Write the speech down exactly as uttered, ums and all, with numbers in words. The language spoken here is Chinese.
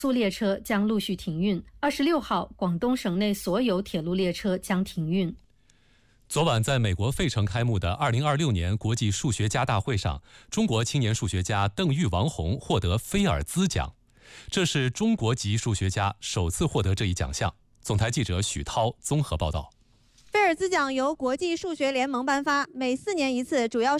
速列车将陆续停运。二十六号，广东省内所有铁路列车将停运。 昨晚在美国费城开幕的二零二六年国际数学家大会上，中国青年数学家邓玉王红获得菲尔兹奖，这是中国籍数学家首次获得这一奖项。总台记者许涛综合报道。 菲尔兹奖由国际数学联盟颁发，每四年一次，主要是